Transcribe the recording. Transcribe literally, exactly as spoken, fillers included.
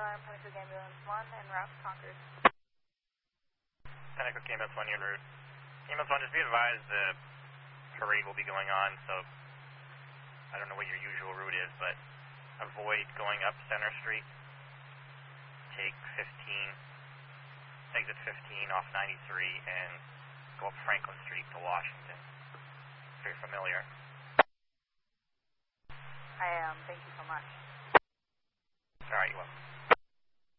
alarm, twenty-six ambulance one, and route to Concord. ten Echo Ambulance one, you're en route. Ambulance one, just be advised the parade will be going on, so I don't know what your usual route is, but avoid going up Center Street. Take fifteen, exit fifteen off ninety-three, and go up Franklin Street to Washington. Very familiar. I am. Thank you so much. All right, you're welcome.